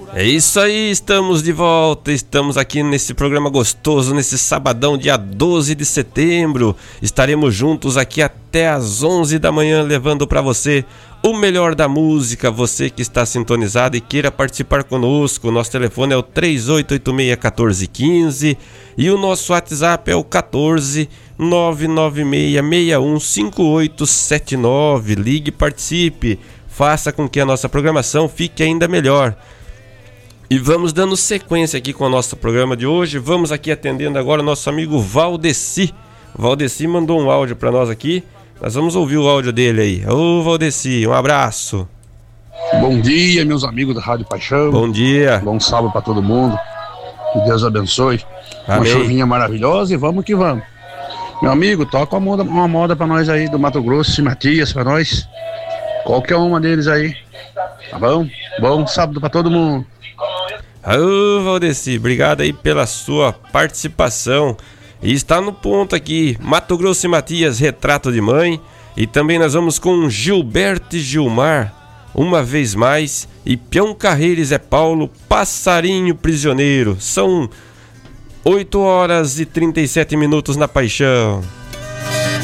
É isso aí, estamos de volta, estamos aqui nesse programa gostoso, nesse sabadão, dia 12 de setembro. Estaremos juntos aqui até às 11 da manhã, levando para você o melhor da música. Você que está sintonizado e queira participar conosco, nosso telefone é o 3886-1415 e o nosso WhatsApp é o 14996615879. Ligue e participe, faça com que a nossa programação fique ainda melhor. E vamos dando sequência aqui com o nosso programa de hoje. Vamos aqui atendendo agora o nosso amigo Valdeci. O Valdeci mandou um áudio para nós aqui. Nós vamos ouvir o áudio dele aí. Ô Valdeci, um abraço. Bom dia, meus amigos da Rádio Paixão. Bom dia. Bom sábado para todo mundo. Que Deus abençoe. Amém. Uma chuvinha maravilhosa e vamos que vamos. Meu amigo, toca uma moda para nós aí do Mato Grosso e Matias para nós. Qualquer uma deles aí. Tá bom? Bom sábado para todo mundo. Ô Valdeci, obrigado aí pela sua participação. E está no ponto aqui, Mato Grosso e Matias, Retrato de Mãe. E também nós vamos com Gilberto e Gilmar, Uma Vez Mais. E Peão Carreiro e Zé Paulo, Passarinho Prisioneiro. São 8 horas e 37 minutos na Paixão.